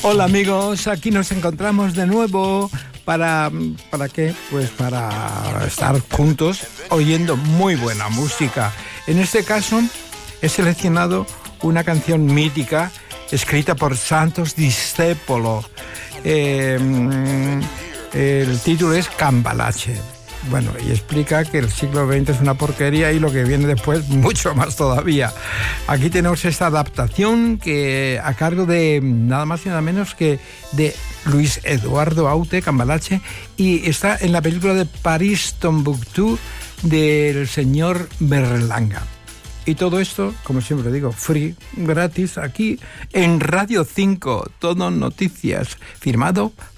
Hola amigos, aquí nos encontramos de nuevo. ¿Para qué? Pues para estar juntos oyendo muy buena música. En este caso he seleccionado una canción mítica escrita por Santos Discépolo. El título es Cambalache. Bueno, y explica que el siglo XX es una porquería y lo que viene después mucho más todavía. Aquí tenemos esta adaptación que a cargo de nada más y nada menos que de Luis Eduardo Aute, Cambalache, y está en la película de París Tombuctú del señor Berlanga. Y todo esto, como siempre digo, free, gratis, aquí en Radio 5, todo noticias, firmado